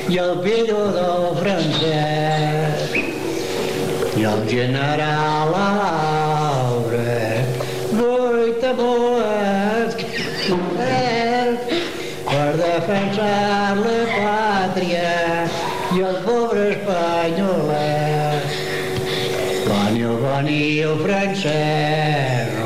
i el pillo del francès i el general a l'arbre, 8 boes per defensar la pàtria i el pobre espanyolet. Veniu, veniu, francès,